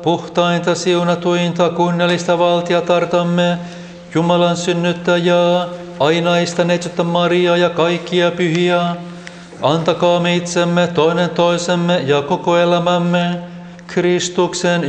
puhtainta, siunatuinta, kunnellista valtiatartamme, Jumalan synnyttäjää, ainaista neitsyttä Mariaa ja kaikkia pyhiä. Antakaamme itsemme toinen toisemme ja koko elämämme Kristuksen